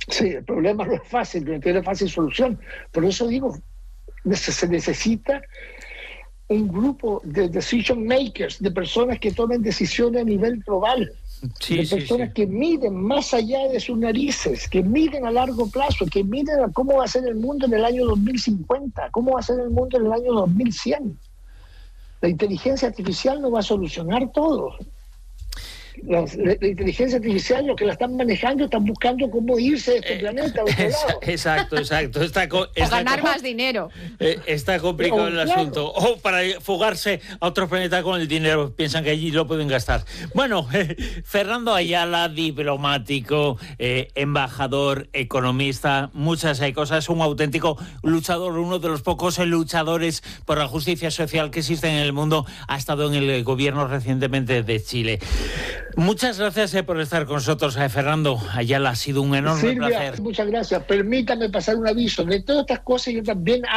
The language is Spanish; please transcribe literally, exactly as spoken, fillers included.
Sí, el problema no es fácil, no tiene fácil solución. Por eso digo, se necesita un grupo de decision makers, de personas que tomen decisiones a nivel global, sí, de sí, personas sí. que miden más allá de sus narices, que miden a largo plazo, que miden a cómo va a ser el mundo en el año dos mil cincuenta, cómo va a ser el mundo en el año dos mil cien. La inteligencia artificial no va a solucionar todo. La, la, la inteligencia artificial, los que la están manejando, están buscando cómo irse de este eh, planeta a otro lado. Exacto, exacto. Está, está o ganar más dinero. Eh, está complicado Pero, el claro. asunto. O para fugarse a otro planeta con el dinero, piensan que allí lo pueden gastar. Bueno, eh, Fernando Ayala, diplomático, eh, embajador, economista, muchas hay cosas, un auténtico luchador, uno de los pocos luchadores por la justicia social que existen en el mundo, ha estado en el gobierno recientemente de Chile. Muchas gracias eh, por estar con nosotros, eh, Fernando Ayala. Ha sido un enorme Silvia, placer. Muchas gracias. Permítame pasar un aviso. De todas estas cosas yo también